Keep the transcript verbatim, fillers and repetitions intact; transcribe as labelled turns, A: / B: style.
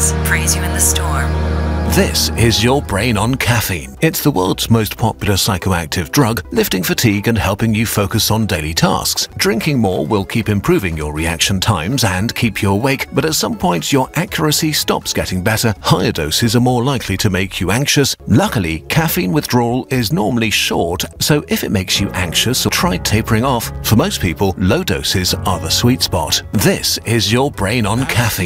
A: winds, praise you in the storm.
B: This is your brain on caffeine. It's the world's most popular psychoactive drug, lifting fatigue and helping you focus on daily tasks. Drinking more will keep improving your reaction times and keep you awake, but at some point your accuracy stops getting better. Higher doses are more likely to make you anxious. Luckily, caffeine withdrawal is normally short, so if it makes you anxious, try tapering off. For most people, low doses are the sweet spot. This is your brain on caffeine.